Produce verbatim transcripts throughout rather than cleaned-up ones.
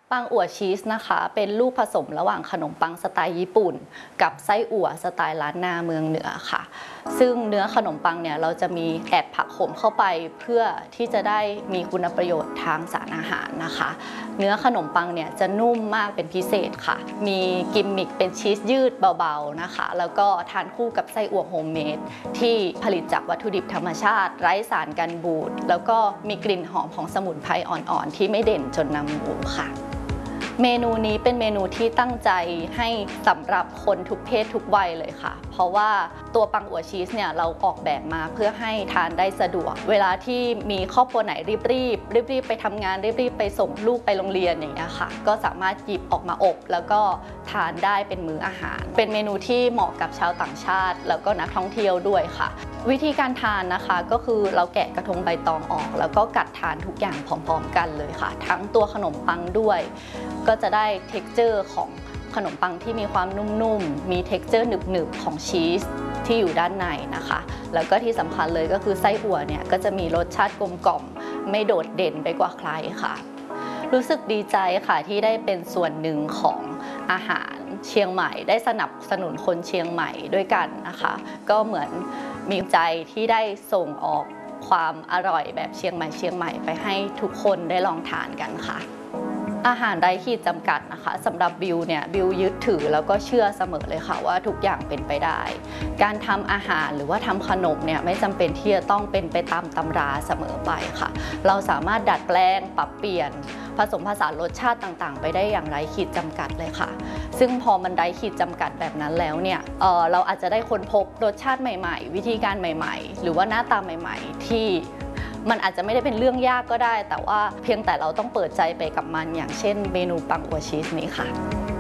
ปังอั่วชีสนะคะเป็นลูกผสมระหว่างขนมปังสไตล์ญี่ปุ่นกับไส้อั่วสไตล์ล้านนาเมืองเหนือค่ะซึ่งเนื้อขนมปังเนี่ยเราจะมีแอดผักขมเข้าไปเพื่อที่จะได้มีคุณประโยชน์ทางสารอาหารนะคะเนื้อขนมปังเนี่ยจะนุ่มมากเป็นพิเศษค่ะมีกิมมิคเป็นชีสยืดเบาๆนะคะแล้วก็ทานคู่กับไส้อั่วโฮมเมดที่ผลิตจากวัตถุดิบธรรมชาติไร้สารกันบูดแล้วก็มีกลิ่นหอมของสมุนไพรอ่อนๆที่ไม่เด่นจนนำหมูค่ะเมนูนี้เป็นเมนูที่ตั้งใจให้สำหรับคนทุกเพศทุกวัยเลยค่ะเพราะว่าตัวปังอั่วชีสเนี่ยเราออกแบบมาเพื่อให้ทานได้สะดวกเวลาที่มีครอบครัวไหนรีบๆรีบๆไปทำงานรีบๆไปส่งลูกไปโรงเรียนอย่างเงี้ยค่ะก็สามารถหยิบออกมาอบแล้วก็ทานได้เป็นมื้ออาหารเป็นเมนูที่เหมาะกับชาวต่างชาติแล้วก็นักท่องเที่ยวด้วยค่ะวิธีการทานนะคะก็คือเราแกะกระทงใบตองออกแล้วก็กัดทานทุกอย่างพร้อมๆกันเลยค่ะทั้งตัวขนมปังด้วยก็จะได้ เท็กเจอร์ ของขนมปังที่มีความนุ่มๆมี เท็กเจอร์ หนึบๆของชีสที่อยู่ด้านในนะคะแล้วก็ที่สำคัญเลยก็คือไส้อั่วเนี่ยก็จะมีรสชาติกลมกล่อมไม่โดดเด่นไปกว่าใครค่ะรู้สึกดีใจค่ะที่ได้เป็นส่วนหนึ่งของอาหารเชียงใหม่ได้สนับสนุนคนเชียงใหม่ด้วยกันนะคะก็เหมือนมีใจที่ได้ส่งออกความอร่อยแบบเชียงใหม่เชียงใหม่ไปให้ทุกคนได้ลองทานกันค่ะอาหารไร้ขีดจำกัดนะคะสำหรับบิวเนี่ยบิวยึดถือแล้วก็เชื่อเสมอเลยค่ะว่าทุกอย่างเป็นไปได้การทำอาหารหรือว่าทำขนมเนี่ยไม่จำเป็นที่จะต้องเป็นไปตามตำราเสมอไปค่ะเราสามารถดัดแปลงปรับเปลี่ยนผสมผสานรสชาติต่างๆไปได้อย่างไร้ขีดจำกัดเลยค่ะซึ่งพอมันไร้ขีดจำกัดแบบนั้นแล้วเนี่ย เอ่อ เราอาจจะได้ค้นพบรสชาติใหม่ๆวิธีการใหม่ๆหรือว่าหน้าตาใหม่ๆที่มันอาจจะไม่ได้เป็นเรื่องยากก็ได้แต่ว่าเพียงแต่เราต้องเปิดใจไปกับมันอย่างเช่นเมนูปังอั่วชีสนี้ค่ะ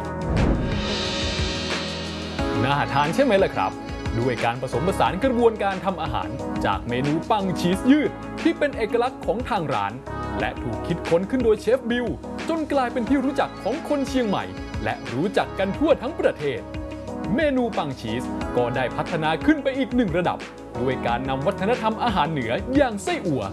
น่าทานใช่ไหมล่ะครับด้วยการผสมผสานกระบวนการทำอาหารจากเมนูปังชีสยืดที่เป็นเอกลักษณ์ของทางร้านและถูกคิดค้นขึ้นโดยเชฟบิวจนกลายเป็นที่รู้จักของคนเชียงใหม่และรู้จักกันทั่วทั้งประเทศเมนูปังชีสก็ได้พัฒนาขึ้นไปอีกหนึ่งระดับด้วยการนำวัฒนธรรมอาหารเหนืออย่างไส้อั่ว